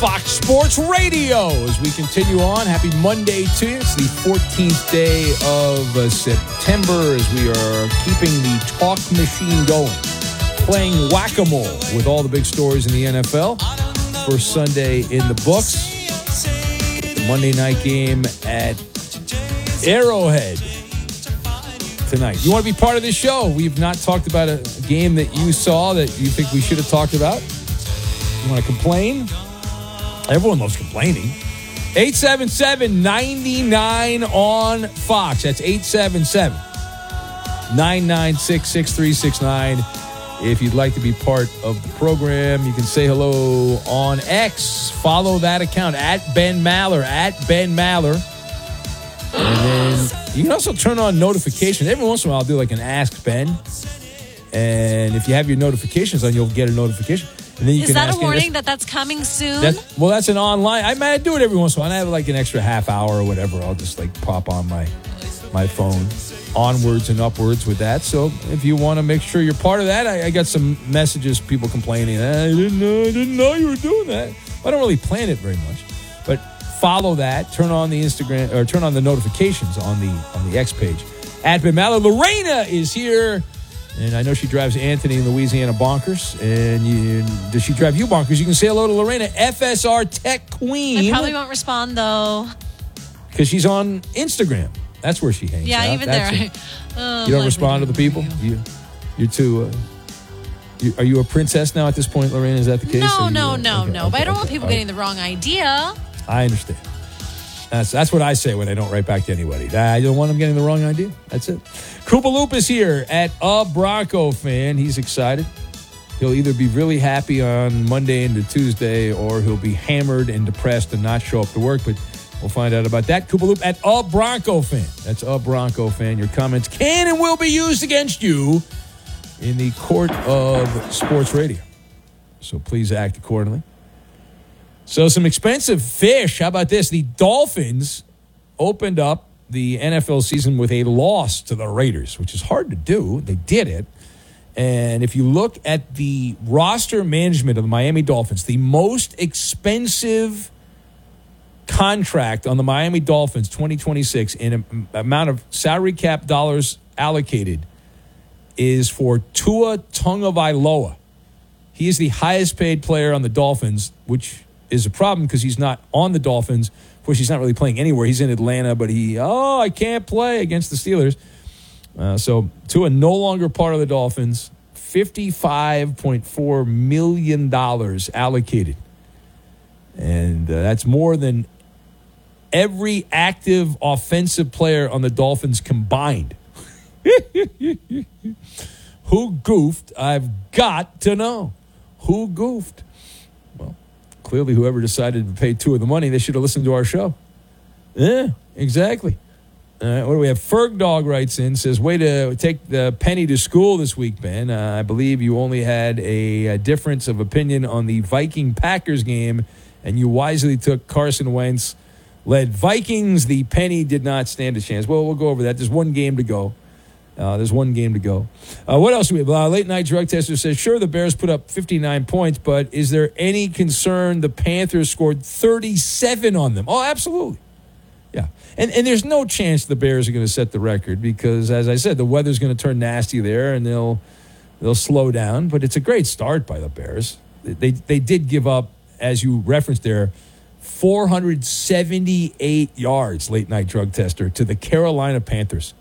Fox Sports Radio as we continue on. Happy Monday to you. It's the 14th day of September as we are keeping the talk machine going. Playing whack-a-mole with all the big stories in the NFL. First Sunday in the books. The Monday night game at Arrowhead tonight. You want to be part of this show? We've not talked about a game that you saw that you think we should have talked about. You want to complain? Everyone loves complaining. 877-99 on Fox. That's 877-996-6369. If you'd like to be part of the program, you can say hello on X. Follow that account, at Ben Maller, And then you can also turn on notifications. Every once in a while, I'll do like an Ask Ben. And if you have your notifications on, you'll get a notification. And then you Is can that ask a warning that's coming soon? That's an online. I might do it every once in a while. I have like an extra half hour or whatever. I'll just like pop on my phone onwards and upwards with that. So if you want to make sure you're part of that, I got some messages, people complaining, I didn't know you were doing that. I don't really plan it very much. But follow that. Turn on the Instagram or turn on the notifications on the X page. At Ben Maller. Lorena is here. And I know she drives Anthony in Louisiana bonkers. And does she drive you bonkers? You can say hello to Lorena, FSR Tech Queen. I probably won't respond, though. Because she's on Instagram. That's where she hangs out. Yeah, even there. You don't respond to the people? You're too... are you a princess now at this point, Lorena? Is that the case? No. Okay, But I don't want people getting the wrong idea. I understand. That's what I say when I don't write back to anybody. I don't want them getting the wrong idea. That's it. Koopa Loop is here at a Bronco fan. He's excited. He'll either be really happy on Monday into Tuesday, or he'll be hammered and depressed and not show up to work. But we'll find out about that. Koopa Loop at a Bronco fan. That's a Bronco fan. Your comments can and will be used against you in the court of sports radio. So please act accordingly. So some expensive fish. How about this? The Dolphins opened up the NFL season with a loss to the Raiders, which is hard to do. They did it. And if you look at the roster management of the Miami Dolphins, the most expensive contract on the Miami Dolphins 2026 in amount of salary cap dollars allocated is for Tua Tagovailoa. He is the highest paid player on the Dolphins, which is a problem because he's not on the Dolphins. Of course, he's not really playing anywhere. He's in Atlanta, but I can't play against the Steelers. So Tua no longer part of the Dolphins. $55.4 million allocated. And that's more than every active offensive player on the Dolphins combined. Who goofed? I've got to know. Who goofed? Well, clearly whoever decided to pay Tua the money, they should have listened to our show. Yeah, exactly. What do we have? Ferg Dog writes in, says, way to take the penny to school this week, Ben. I believe you only had a difference of opinion on the Viking-Packers game, and you wisely took Carson Wentz led Vikings. The penny did not stand a chance. Well, we'll go over that. There's one game to go. What else do we have? Late Night Drug Tester says, sure, the Bears put up 59 points, but is there any concern the Panthers scored 37 on them? Oh, absolutely. Yeah. And there's no chance the Bears are going to set the record because, as I said, the weather's going to turn nasty there and they'll slow down. But it's a great start by the Bears. They did give up, as you referenced there, 478 yards, Late Night Drug Tester, to the Carolina Panthers.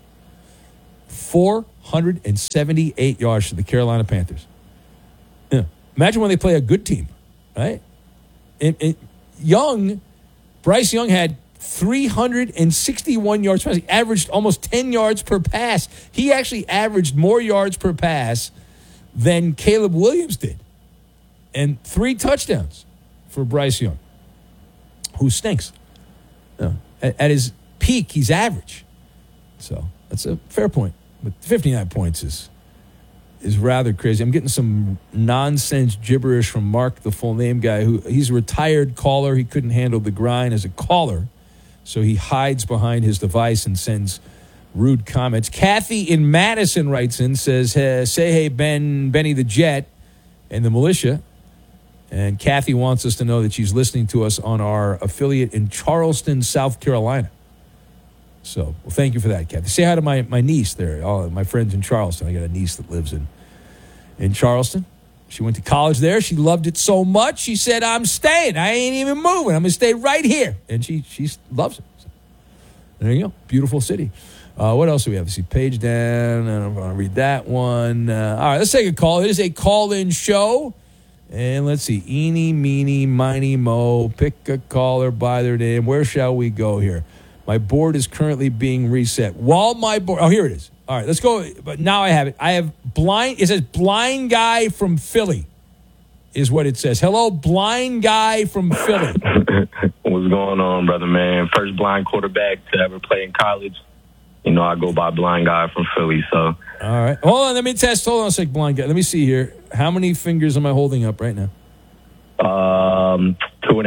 478 yards to the Carolina Panthers. Yeah. Imagine when they play a good team, right? And Bryce Young had 361 yards. He averaged almost 10 yards per pass. He actually averaged more yards per pass than Caleb Williams did. And 3 touchdowns for Bryce Young, who stinks. At his peak, he's average. So that's a fair point. But 59 points is rather crazy. I'm getting some nonsense gibberish from Mark, the full name guy, he's a retired caller. He couldn't handle the grind as a caller, so he hides behind his device and sends rude comments. Kathy in Madison writes in, says, say hey, Benny the Jet and the militia. And Kathy wants us to know that she's listening to us on our affiliate in Charleston, South Carolina. So, well, thank you for that, Kathy. Say hi to my niece there, all my friends in Charleston. I got a niece that lives in Charleston. She went to college there. She loved it so much, she said, I'm staying. I ain't even moving. I'm going to stay right here. And she loves it. So, there you go. Beautiful city. What else do we have? Let's see, page down. I'm going to read that one. All right, let's take a call. It is a call-in show. And let's see, eeny, meeny, miny, mo. Pick a caller by their name. Where shall we go here? My board is currently being reset. While my board... Oh, here it is. All right, let's go. But now I have it. I have blind... It says blind guy from Philly is what it says. Hello, blind guy from Philly. What's going on, brother, man? First blind quarterback to ever play in college. You know, I go by blind guy from Philly, so... All right. Hold on, let me test. Hold on a sec, blind guy. Let me see here. How many fingers am I holding up right now? 2.5.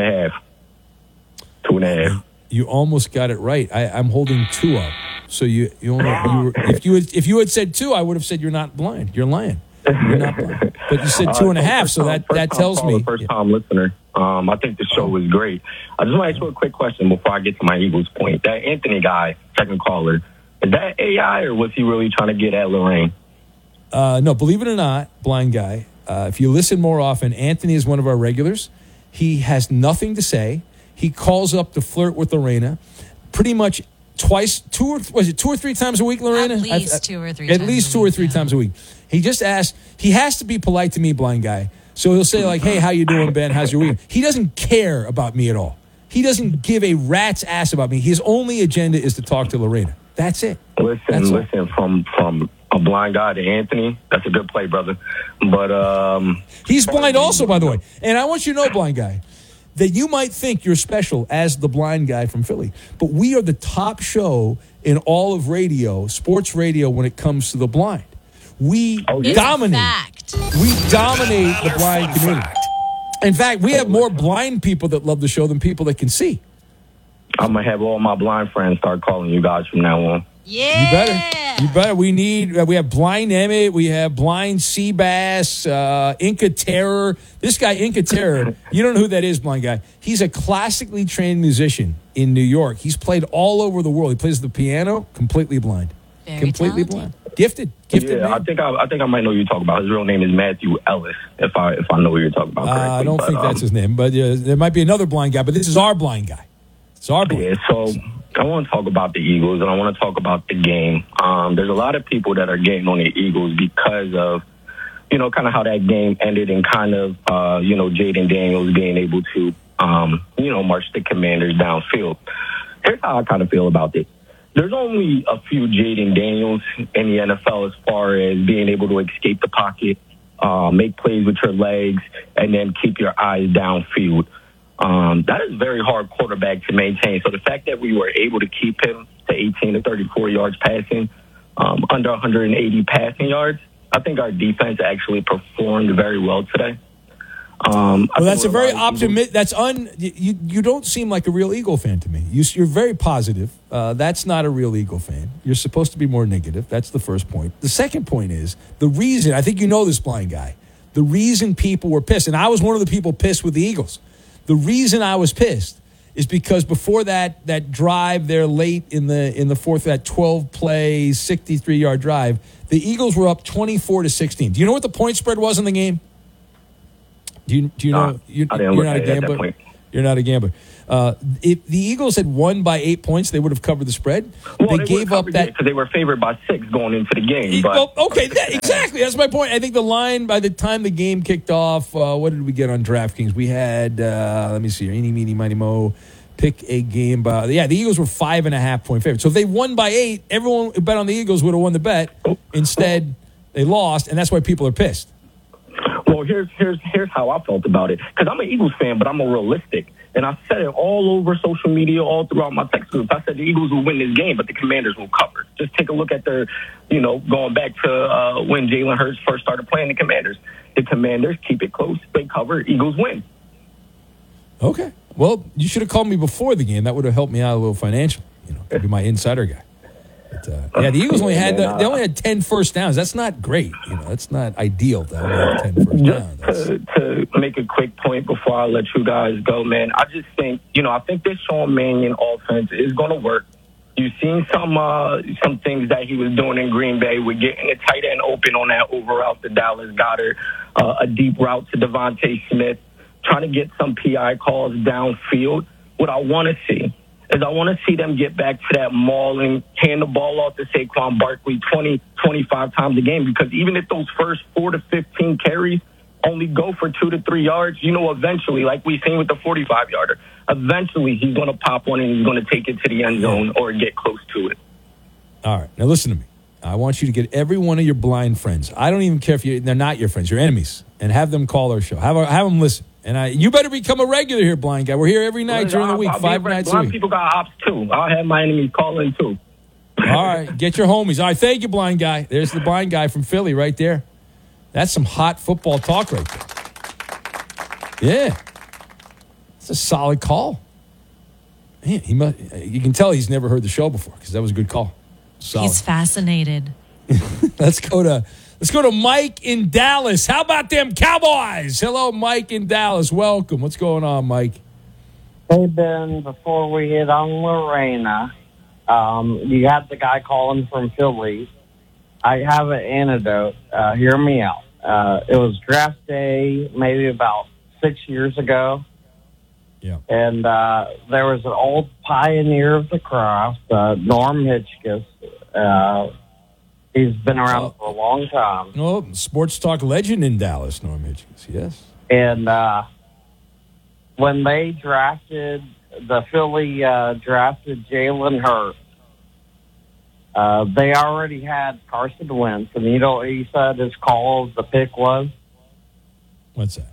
2.5. You almost got it right. I'm holding 2 up. So you only if you had said 2, I would have said you're not blind. You're lying. You're not blind. But you said 2.5, so that tells me. First time listener. I think the show was great. I just want to ask you a quick question before I get to my Eagles point. That Anthony guy, second caller, is that AI or was he really trying to get at Lorraine? No, believe it or not, blind guy. If you listen more often, Anthony is one of our regulars. He has nothing to say. He calls up to flirt with Lorena pretty much twice, 2 or 3 times a week, Lorena? At least 2 or 3 At times least a 2 or week, 3 yeah. times a week. He just asks, he has to be polite to me, blind guy. So he'll say like, hey, how you doing, Ben? How's your week? He doesn't care about me at all. He doesn't give a rat's ass about me. His only agenda is to talk to Lorena. That's it. Listen, from a blind guy to Anthony, that's a good play, brother. But he's blind also, by the way. And I want you to know, blind guy, that you might think you're special as the blind guy from Philly, but we are the top show in all of radio, sports radio, when it comes to the blind. We dominate. Fact. We dominate the blind community. In fact, we have more blind people that love the show than people that can see. I'm going to have all my blind friends start calling you guys from now on. Yeah. You better. We have blind Emmett. We have blind Seabass, Inca Terror. This guy, Inca Terror, you don't know who that is, blind guy. He's a classically trained musician in New York. He's played all over the world. He plays the piano, completely blind. Very completely talented. blind. Gifted Yeah, man. I think I might know who you're talking about. His real name is Matthew Ellis, if I know who you're talking about correctly. I don't think that's his name, but there might be another blind guy, but this is our blind guy. It's our blind. Yeah, so I want to talk about the Eagles, and I want to talk about the game. There's a lot of people that are getting on the Eagles because of, kind of how that game ended and kind of, Jaden Daniels being able to, march the Commanders downfield. Here's how I kind of feel about this. There's only a few Jaden Daniels in the NFL as far as being able to escape the pocket, make plays with your legs, and then keep your eyes downfield. That is very hard quarterback to maintain. So the fact that we were able to keep him to 18 to 34 yards passing, under 180 passing yards, I think our defense actually performed very well today. Well, that's a very optimistic. You don't seem like a real Eagle fan to me. You're very positive. That's not a real Eagle fan. You're supposed to be more negative. That's the first point. The second point is the reason. I think you know this, blind guy. The reason people were pissed, and I was one of the people pissed with the Eagles. The reason I was pissed is because before that drive there late in the fourth, that 12-play, 63-yard drive, the Eagles were up 24-16. Do you know what the point spread was in the game? Do you know? You're not a gambler. You're not a gambler. If the Eagles had won by 8 points, they would have covered the spread. Well, they gave up that because they were favored by 6 going into the game. But exactly. That's my point. I think the line by the time the game kicked off, what did we get on DraftKings? We had let me see here, eeny, meeny, miny, mo. Pick a game by the Eagles were 5.5 point favorites. So if they won by 8, everyone who bet on the Eagles would have won the bet. Instead, they lost, and that's why people are pissed. Well, here's how I felt about it. Because I'm an Eagles fan, but I'm a realistic. And I said it all over social media, all throughout my text groups. I said the Eagles will win this game, but the Commanders will cover. Just take a look at their, going back to when Jalen Hurts first started playing the Commanders. The Commanders keep it close. They cover. Eagles win. Okay. Well, you should have called me before the game. That would have helped me out a little financially. Could be my insider guy. But, yeah, the Eagles only had they only had 10 first downs. That's not great. That's not ideal. That only have 10 first downs. To make a quick point before I let you guys go, man, I just think I think this Sean Mannion offense is going to work. You've seen some things that he was doing in Green Bay with getting a tight end open on that over route to Dallas Goedert, a deep route to Devontae Smith, trying to get some PI calls downfield. What I want to see is I want to see them get back to that mauling, hand the ball off to Saquon Barkley 20, 25 times a game, because even if those first 4 to 15 carries only go for 2 to 3 yards, eventually, like we've seen with the 45-yarder, eventually he's going to pop one and he's going to take it to the end zone or get close to it. All right. Now listen to me. I want you to get every one of your blind friends. I don't even care if they're not your friends, your enemies, and have them call our show. Have them listen. And you better become a regular here, blind guy. We're here every night during the week, 5 nights a week. People got ops, too. I'll have my enemies call in, too. All right. Get your homies. All right. Thank you, blind guy. There's the blind guy from Philly right there. That's some hot football talk right there. Yeah. It's a solid call. Man, you can tell he's never heard the show before because that was a good call. Solid. He's fascinated. Let's go to Mike in Dallas. How about them Cowboys? Hello, Mike in Dallas. Welcome. What's going on, Mike? Hey, Ben, before we hit on Lorena, you had the guy calling from Philly. I have an antidote. Hear me out. It was draft day maybe about 6 years ago. Yeah. And there was an old pioneer of the craft, Norm Hitchcock. He's been around for a long time. Oh, sports talk legend in Dallas, Norm Hitchcock. Yes. And when they drafted, the Philly drafted Jalen Hurts, they already had Carson Wentz. And he said his call of the pick was? What's that?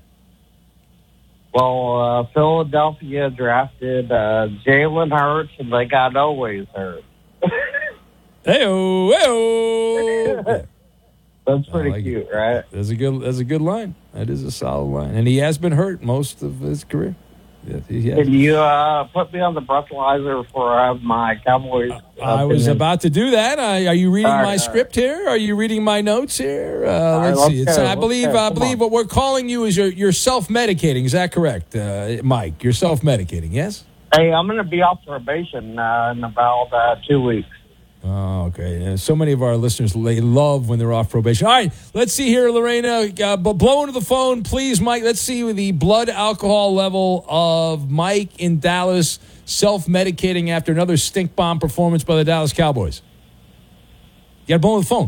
Well, Philadelphia drafted Jalen Hurts, and they got always hurt. Hey-oh. That's pretty cute, right? That's a good line. That is a solid line. And he has been hurt most of his career. Yes, he has. Can you put me on the breathalyzer for my Cowboys? I was about to do that. Are you reading my script here? Are you reading my notes here? Let's see. I believe what we're calling you is you're self-medicating. Is that correct, Mike? You're self-medicating, yes? Hey, I'm going to be off probation in about 2 weeks. Oh, okay. And so many of our listeners, they love when they're off probation. All right, let's see here, Lorena. Blow into the phone, please, Mike. Let's see the blood alcohol level of Mike in Dallas self-medicating after another stink bomb performance by the Dallas Cowboys. You got to blow into the phone.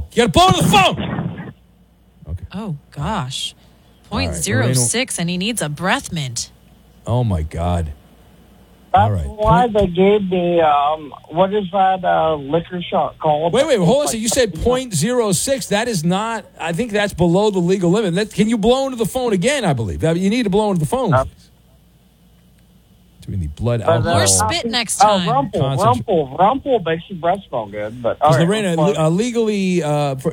Okay. Oh, gosh. 0.06, and he needs a breath mint. Oh, my God. That's why they gave me, what is that liquor shot called? Wait, hold on a second. You said 0.06. That is not, I think that's below the legal limit. Can you blow into the phone again, I believe? You need to blow into the phone. Doing the blood alcohol. More spit next time. Rumple makes your breath smell good. But Lorena, legally, for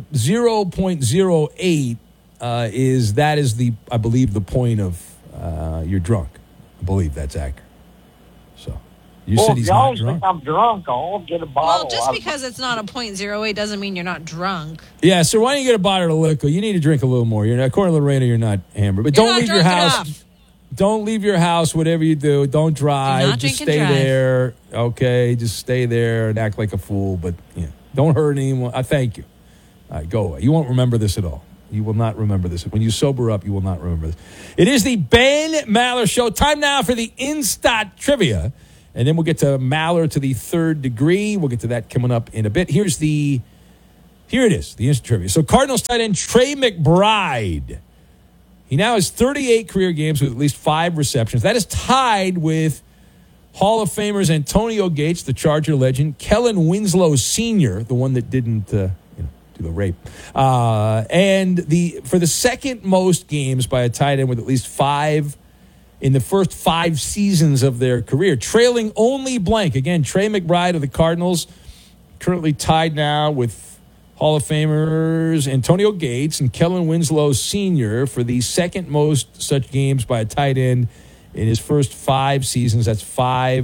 0.08 is the, I believe, the point of you're drunk. I believe that's accurate. You said he's not drunk. Think I'm drunk, I'll get a bottle. Well, just because it's not a 0.08 doesn't mean you're not drunk. Yeah, so why don't you get a bottle of liquor? You need to drink a little more. According to Lorena, you're not hammered. But don't leave your house. Enough. Don't leave your house, whatever you do. Don't drive. Just stay there. Okay, just stay there and act like a fool. But don't hurt anyone. I thank you. All right, go away. You won't remember this at all. You will not remember this. When you sober up, you will not remember this. It is the Ben Maller Show. Time now for the Instat Trivia. And then we'll get to Maller to the third degree. We'll get to that coming up in a bit. Here it is, the instant trivia. So Cardinals tight end Trey McBride. He now has 38 career games with at least 5 receptions. That is tied with Hall of Famers Antonio Gates, the Charger legend, Kellen Winslow Sr., the one that didn't do the rape, and for the second most games by a tight end with at least 5 in the first 5 seasons of their career, trailing only blank. Again, Trey McBride of the Cardinals, currently tied now with Hall of Famers Antonio Gates and Kellen Winslow Sr. for the second most such games by a tight end in his first 5 seasons. That's 5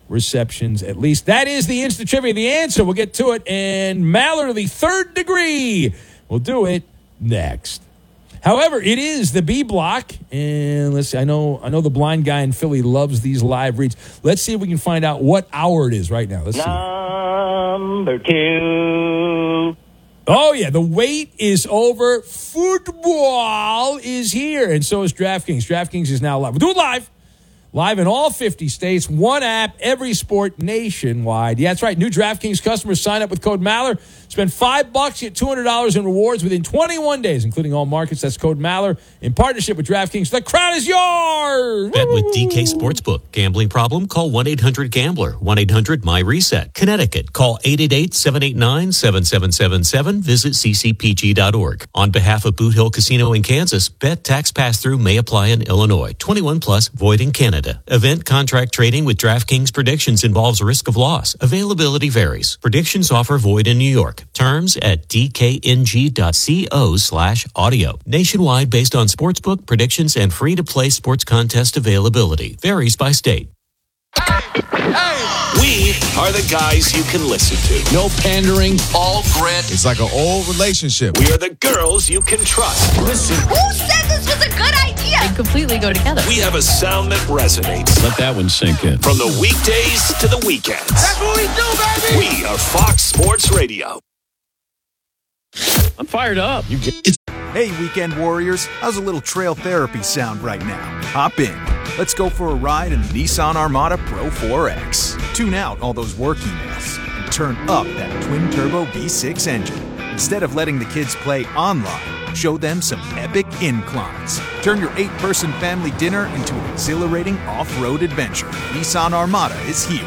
receptions at least. That is the instant trivia. The answer, we'll get to it. And Maller, the third degree, we'll do it next. However, it is the B block, and let's see. I know the blind guy in Philly loves these live reads. Let's see if we can find out what hour it is right now. Let's see. Number 2. Oh, yeah, the wait is over. Football is here, and so is DraftKings. DraftKings is now live. We'll do it live. Live in all 50 states, one app, every sport nationwide. Yeah, that's right. New DraftKings customers sign up with code Maller. Spend $5, get $200 in rewards within 21 days, including all markets. That's code Maller in partnership with DraftKings. The crown is yours. Bet with DK Sportsbook. Gambling problem? Call 1-800-GAMBLER. 1-800-MY-RESET. Connecticut. Call 888-789-7777. Visit ccpg.org. On behalf of Boot Hill Casino in Kansas, bet tax pass-through may apply in Illinois. 21 plus, void in Canada. Event contract trading with DraftKings predictions involves risk of loss. Availability varies. Predictions offer void in New York. Terms at dkng.co/audio. Nationwide based on sportsbook predictions and free-to-play sports contest availability. Varies by state. We are the guys you can listen to. No pandering, all grit. It's like an old relationship. We are the girls you can trust. Listen. Who said this was a good idea? They completely go together. We have a sound that resonates. Let that one sink in. From the weekdays to the weekends. That's what we do, baby! We are Fox Sports Radio. I'm fired up. Hey, weekend warriors. How's a little trail therapy sound right now? Hop in. Let's go for a ride in the Nissan Armada Pro 4X. Tune out all those work emails and turn up that twin-turbo V6 engine. Instead of letting the kids play online, show them some epic inclines. Turn your 8-person family dinner into an exhilarating off-road adventure. Nissan Armada is here.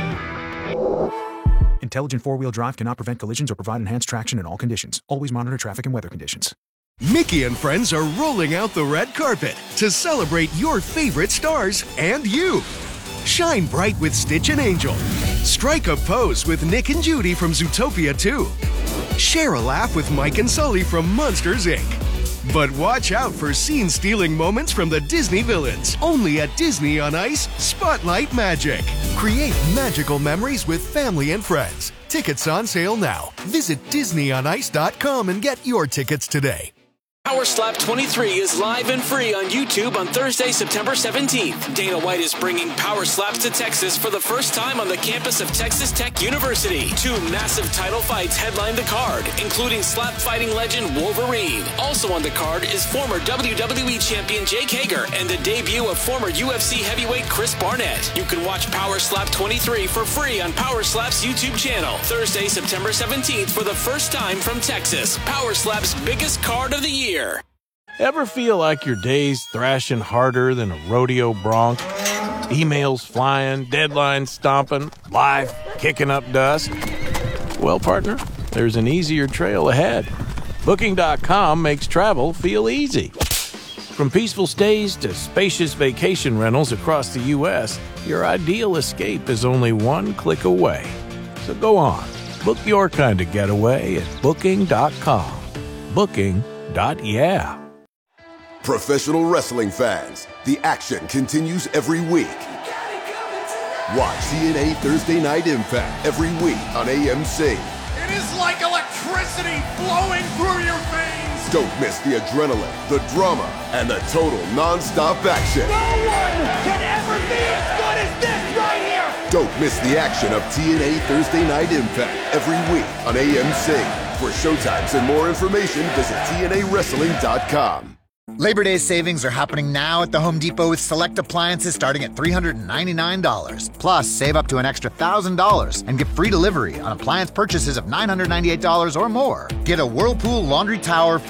Intelligent four-wheel drive cannot prevent collisions or provide enhanced traction in all conditions. Always monitor traffic and weather conditions. Mickey and friends are rolling out the red carpet to celebrate your favorite stars and you. Shine bright with Stitch and Angel. Strike a pose with Nick and Judy from Zootopia 2. Share a laugh with Mike and Sully from Monsters, Inc. But watch out for scene-stealing moments from the Disney villains. Only at Disney on Ice, Spotlight Magic. Create magical memories with family and friends. Tickets on sale now. Visit DisneyOnIce.com and get your tickets today. Power Slap 23 is live and free on YouTube on Thursday, September 17th. Dana White is bringing Power Slaps to Texas for the first time on the campus of Texas Tech University. 2 massive title fights headline the card, including slap fighting legend Wolverine. Also on the card is former WWE champion Jake Hager and the debut of former UFC heavyweight Chris Barnett. You can watch Power Slap 23 for free on Power Slap's YouTube channel. Thursday, September 17th for the first time from Texas. Power Slap's biggest card of the year. Ever feel like your day's thrashing harder than a rodeo bronc? Emails flying, deadlines stomping, life kicking up dust? Well, partner, there's an easier trail ahead. Booking.com makes travel feel easy. From peaceful stays to spacious vacation rentals across the U.S., your ideal escape is only one click away. So go on, book your kind of getaway at Booking.com. Booking.yeah. Professional wrestling fans, the action continues every week. Watch TNA Thursday Night Impact every week on AMC. It is like electricity flowing through your veins. Don't miss the adrenaline, the drama, and the total non-stop action. No one can ever be as good as this right here. Don't miss the action of TNA Thursday Night Impact every week on AMC. For showtimes and more information, visit TNAWrestling.com. Labor Day savings are happening now at the Home Depot with select appliances starting at $399. Plus, save up to an extra $1,000 and get free delivery on appliance purchases of $998 or more. Get a Whirlpool laundry tower